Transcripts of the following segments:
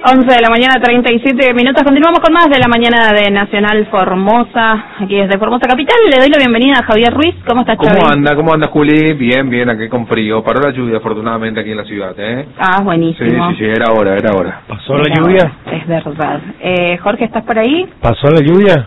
11 de la mañana, 37 minutos. Continuamos con más de la mañana de Nacional Formosa, aquí desde Formosa Capital. Le doy la bienvenida a Javier Ruiz. ¿Cómo estás, Xavi? ¿Cómo anda, Juli? Bien, aquí con frío. Paró la lluvia, afortunadamente, aquí en la ciudad, ¿eh? Ah, buenísimo. Sí, era hora. ¿Pasó la lluvia? Es verdad. Jorge, ¿estás por ahí? ¿Pasó la lluvia?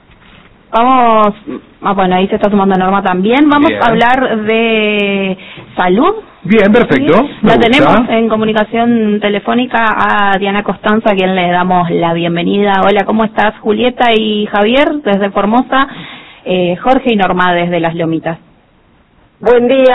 Vamos, bueno, ahí se está sumando Norma también. Vamos a hablar de salud. Bien, perfecto. ¿Sí? La tenemos en comunicación telefónica a Diana Costanza, a quien le damos la bienvenida. Hola, ¿cómo estás? Julieta y Javier, desde Formosa, Jorge y Norma, desde Las Lomitas. Buen día.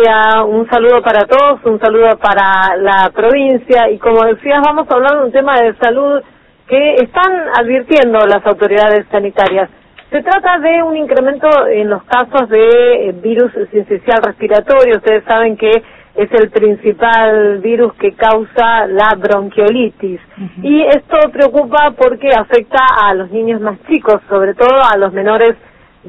Un saludo para todos, un saludo para la provincia. Y como decías, vamos a hablar de un tema de salud que están advirtiendo las autoridades sanitarias. Se trata de un incremento en los casos de virus sincicial respiratorio. Ustedes saben que es el principal virus que causa la bronquiolitis. Y esto preocupa porque afecta a los niños más chicos, sobre todo a los menores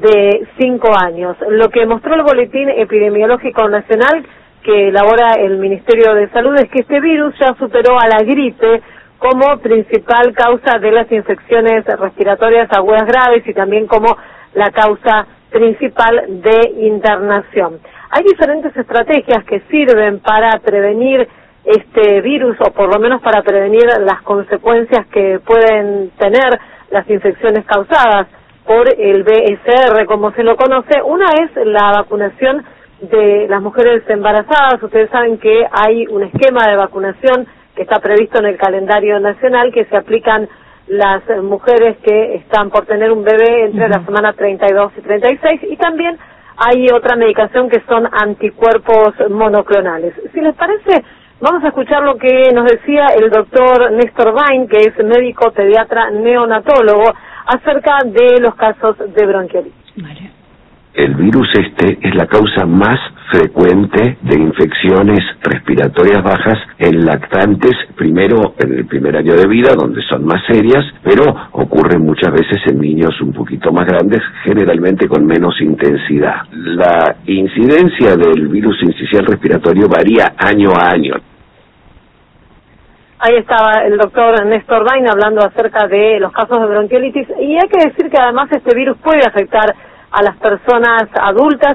de 5 años. Lo que mostró el Boletín Epidemiológico Nacional que elabora el Ministerio de Salud es que este virus ya superó a la gripe como principal causa de las infecciones respiratorias agudas graves y también como la causa principal de internación. Hay diferentes estrategias que sirven para prevenir este virus, o por lo menos para prevenir las consecuencias que pueden tener las infecciones causadas por el BSR, como se lo conoce. Una es la vacunación de las mujeres embarazadas. Ustedes saben que hay un esquema de vacunación que está previsto en el calendario nacional, que se aplican las mujeres que están por tener un bebé entre la semana 32 y 36, y también hay otra medicación que son anticuerpos monoclonales. Si les parece, vamos a escuchar lo que nos decía el doctor Néstor Vain, que es médico pediatra neonatólogo, acerca de los casos de bronquiolitis. Vale. El virus es la causa más frecuente de infecciones respiratorias bajas en lactantes, primero en el primer año de vida, donde son más serias, pero ocurren muchas veces en niños un poquito más grandes, generalmente con menos intensidad. La incidencia del virus sincicial respiratorio varía año a año. Ahí estaba el doctor Néstor Vain hablando acerca de los casos de bronquiolitis, y hay que decir que además este virus puede afectar a las personas adultas